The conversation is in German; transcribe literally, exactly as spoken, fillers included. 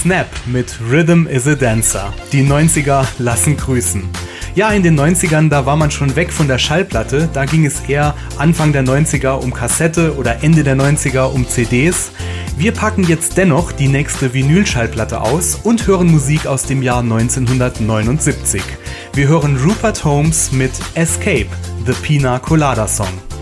Snap mit Rhythm is a Dancer. Die neunziger lassen grüßen. Ja, in den neunzigern, da war man schon weg von der Schallplatte. Da ging es eher Anfang der neunziger um Kassette oder Ende der neunziger um C Ds. Wir packen jetzt dennoch die nächste Vinylschallplatte aus und hören Musik aus dem Jahr neunzehnhundertneunundsiebzig. Wir hören Rupert Holmes mit Escape, The Pina Colada Song.